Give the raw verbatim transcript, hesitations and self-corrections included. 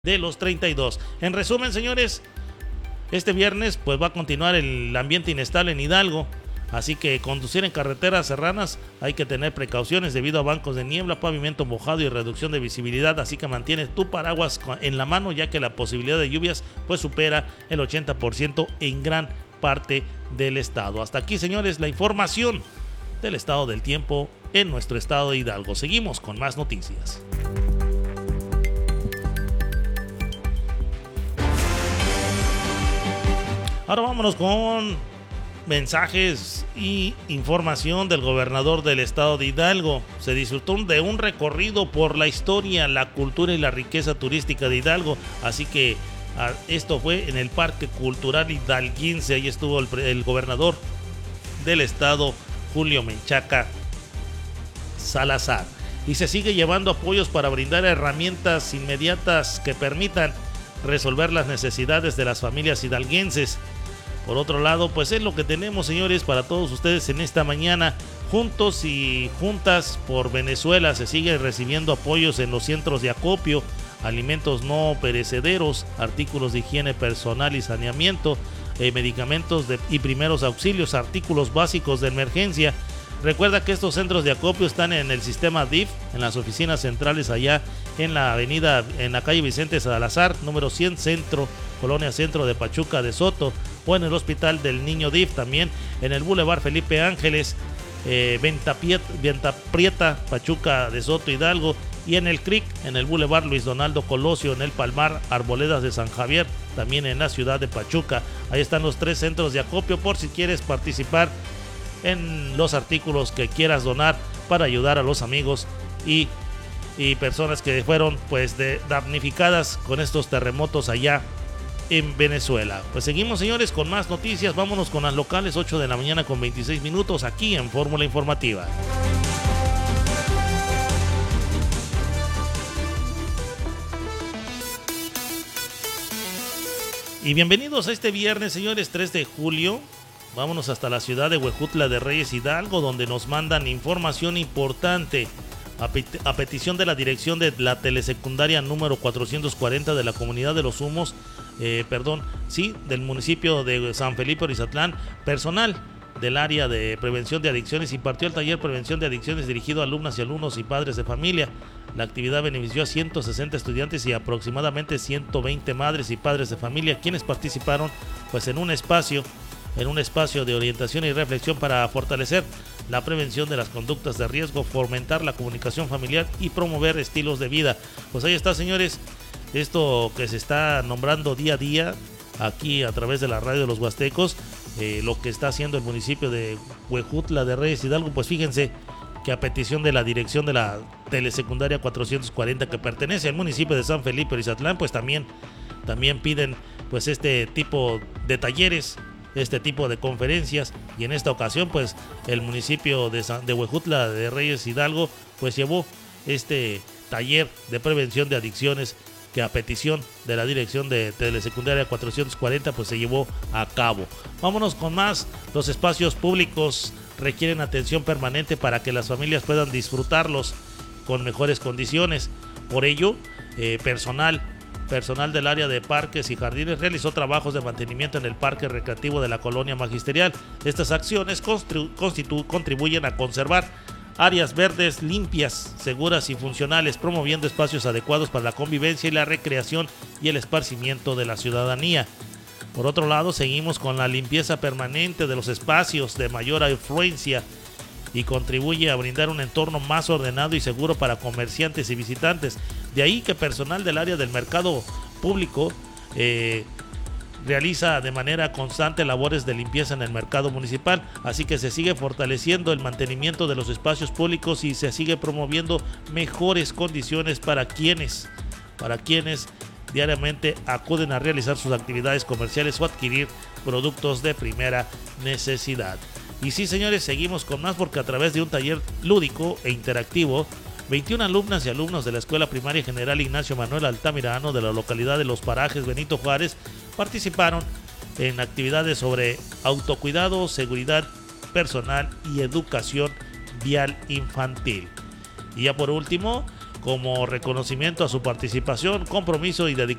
de los treinta y dos. En resumen, señores, este viernes pues va a continuar el ambiente inestable en Hidalgo, así que conducir en carreteras serranas hay que tener precauciones debido a bancos de niebla, pavimento mojado y reducción de visibilidad, así que mantienes tu paraguas en la mano, ya que la posibilidad de lluvias pues supera el ochenta por ciento en gran parte del estado. Hasta aquí, señores, la información del estado del tiempo en nuestro estado de Hidalgo. Seguimos con más noticias. Ahora vámonos con mensajes y información del gobernador del estado de Hidalgo. Se disfrutó de un recorrido por la historia, la cultura y la riqueza turística de Hidalgo, así que esto fue en el Parque Cultural Hidalguense. Ahí estuvo el, el gobernador del estado, Julio Menchaca Salazar, y se sigue llevando apoyos para brindar herramientas inmediatas que permitan resolver las necesidades de las familias hidalguenses. Por otro lado, pues es lo que tenemos, señores, para todos ustedes en esta mañana. Juntos y juntas por Venezuela se sigue recibiendo apoyos en los centros de acopio, alimentos no perecederos, artículos de higiene personal y saneamiento, eh, medicamentos de, y primeros auxilios, artículos básicos de emergencia. Recuerda que estos centros de acopio están en el sistema D I F, en las oficinas centrales allá en la avenida, en la calle Vicente Salazar, número cien Centro, Colonia Centro de Pachuca de Soto, o en el Hospital del Niño D I F, también en el Boulevard Felipe Ángeles, eh, Venta Prieta, Pachuca de Soto, Hidalgo, y en el C R I C, en el Boulevard Luis Donaldo Colosio, en el Palmar, Arboledas de San Javier, también en la ciudad de Pachuca. Ahí están los tres centros de acopio por si quieres participar en los artículos que quieras donar para ayudar a los amigos y, y personas que fueron pues de, damnificadas con estos terremotos allá en Venezuela. Pues seguimos, señores, con más noticias. Vámonos con las locales, ocho de la mañana con veintiséis minutos aquí en Fórmula Informativa. Y bienvenidos a este viernes, señores, tres de julio. Vámonos hasta la ciudad de Huejutla de Reyes, Hidalgo, donde nos mandan información importante a, pet- a petición de la dirección de la telesecundaria número cuatrocientos cuarenta de la comunidad de Los Humos, eh, perdón, sí, del municipio de San Felipe Orizatlán. Personal del área de prevención de adicciones impartió el taller Prevención de Adicciones dirigido a alumnas y alumnos y padres de familia. La actividad benefició a ciento sesenta estudiantes y aproximadamente ciento veinte madres y padres de familia, quienes participaron pues en un espacio en un espacio de orientación y reflexión para fortalecer la prevención de las conductas de riesgo, fomentar la comunicación familiar y promover estilos de vida. Pues ahí está, señores, esto que se está nombrando día a día aquí a través de la radio de los Huastecos, eh, lo que está haciendo el municipio de Huejutla de Reyes, Hidalgo. Pues fíjense que a petición de la dirección de la telesecundaria cuatrocientos cuarenta, que pertenece al municipio de San Felipe Orizatlán, pues también, también piden pues este tipo de talleres, este tipo de conferencias, y en esta ocasión pues el municipio de, San, de Huejutla de Reyes, Hidalgo, pues llevó este taller de prevención de adicciones que a petición de la dirección de telesecundaria cuatrocientos cuarenta pues se llevó a cabo. Vámonos con más. Los espacios públicos requieren atención permanente para que las familias puedan disfrutarlos con mejores condiciones. Por ello, eh, personal Personal del área de parques y jardines realizó trabajos de mantenimiento en el parque recreativo de la colonia magisterial. Estas acciones constitu- contribuyen a conservar áreas verdes limpias, seguras y funcionales, promoviendo espacios adecuados para la convivencia y la recreación y el esparcimiento de la ciudadanía. Por otro lado, seguimos con la limpieza permanente de los espacios de mayor afluencia y contribuye a brindar un entorno más ordenado y seguro para comerciantes y visitantes. De ahí que personal del área del mercado público eh, realiza de manera constante labores de limpieza en el mercado municipal, así que se sigue fortaleciendo el mantenimiento de los espacios públicos y se sigue promoviendo mejores condiciones para quienes, para quienes diariamente acuden a realizar sus actividades comerciales o adquirir productos de primera necesidad. Y sí, señores, seguimos con más, porque a través de un taller lúdico e interactivo, veintiuna alumnas y alumnos de la Escuela Primaria General Ignacio Manuel Altamirano de la localidad de Los Parajes, Benito Juárez, participaron en actividades sobre autocuidado, seguridad personal y educación vial infantil. Y ya por último, como reconocimiento a su participación, compromiso y dedicación